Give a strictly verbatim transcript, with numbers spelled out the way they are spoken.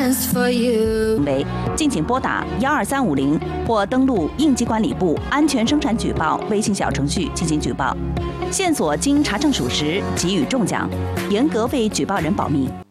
dance for you。 为，敬请拨打幺二三五零或登录应急管理部安全生产举报微信小程序进行举报，线索经查证属实，给予中奖，严格为举报人保密。